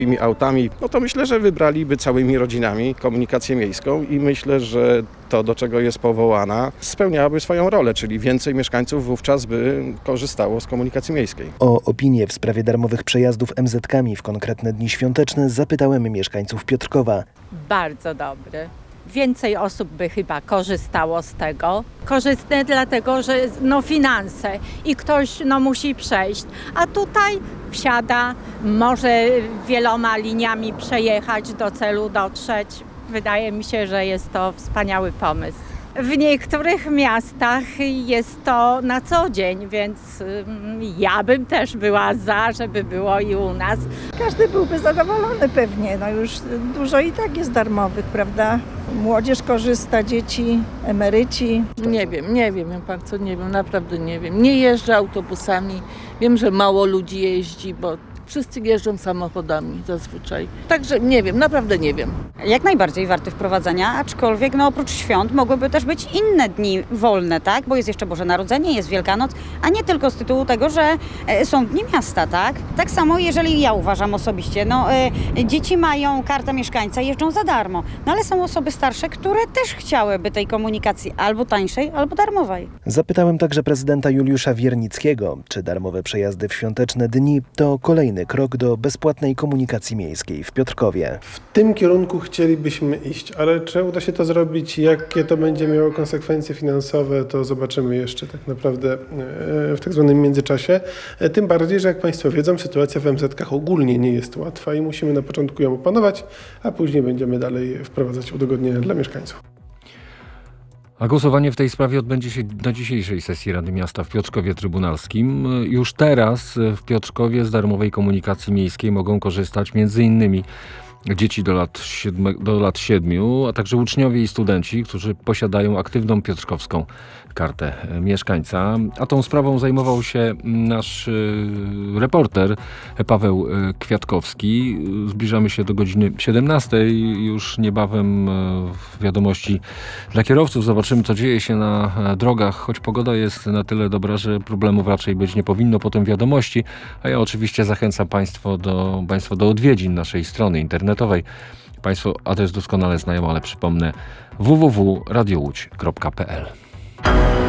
Tymi autami, no to myślę, że wybraliby całymi rodzinami komunikację miejską i myślę, że to, do czego jest powołana, spełniałaby swoją rolę, czyli więcej mieszkańców wówczas by korzystało z komunikacji miejskiej. O opinię w sprawie darmowych przejazdów MZ-kami w konkretne dni świąteczne zapytałem mieszkańców Piotrkowa. Bardzo dobry. Więcej osób by chyba korzystało z tego. Korzystne dlatego, że finanse i ktoś musi przejść, a tutaj wsiada, może wieloma liniami przejechać, do celu dotrzeć. Wydaje mi się, że jest to wspaniały pomysł. W niektórych miastach jest to na co dzień, więc ja bym też była za, żeby było i u nas. Każdy byłby zadowolony pewnie, już dużo i tak jest darmowych, prawda? Młodzież korzysta, dzieci, emeryci. Nie wiem, wie pan co, naprawdę nie wiem. Nie jeżdżę autobusami, wiem, że mało ludzi jeździ, bo wszyscy jeżdżą samochodami zazwyczaj. Także nie wiem, naprawdę nie wiem. Jak najbardziej warty wprowadzenia, aczkolwiek oprócz świąt mogłyby też być inne dni wolne, tak? Bo jest jeszcze Boże Narodzenie, jest Wielkanoc, a nie tylko z tytułu tego, że są dni miasta, tak? Tak samo jeżeli ja uważam osobiście, dzieci mają kartę mieszkańca, jeżdżą za darmo, ale są osoby starsze, które też chciałyby tej komunikacji albo tańszej, albo darmowej. Zapytałem także prezydenta Juliusza Wiernickiego, czy darmowe przejazdy w świąteczne dni to kolejny krok do bezpłatnej komunikacji miejskiej w Piotrkowie. W tym kierunku chcielibyśmy iść, ale czy uda się to zrobić, jakie to będzie miało konsekwencje finansowe, to zobaczymy jeszcze tak naprawdę w tak zwanym międzyczasie. Tym bardziej, że jak Państwo wiedzą, sytuacja w MZ-kach ogólnie nie jest łatwa i musimy na początku ją opanować, a później będziemy dalej wprowadzać udogodnienia dla mieszkańców. A głosowanie w tej sprawie odbędzie się na dzisiejszej sesji Rady Miasta w Piotrkowie Trybunalskim. Już teraz w Piotrkowie z darmowej komunikacji miejskiej mogą korzystać m.in. dzieci do lat 7, a także uczniowie i studenci, którzy posiadają aktywną piotrkowską kartę mieszkańca. A tą sprawą zajmował się nasz reporter Paweł Kwiatkowski. Zbliżamy się do godziny 17. Już niebawem wiadomości dla kierowców. Zobaczymy, co dzieje się na drogach. Choć pogoda jest na tyle dobra, że problemów raczej być nie powinno. Potem wiadomości. A ja oczywiście zachęcam Państwa do odwiedzin naszej strony internetowej. Państwo adres doskonale znają, ale przypomnę www.radiołódź.pl.